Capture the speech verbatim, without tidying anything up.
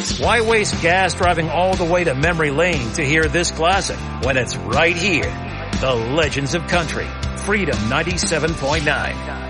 Why waste gas driving all the way to memory lane to hear this classic when it's right here? The Legends of Country, Freedom ninety-seven point nine.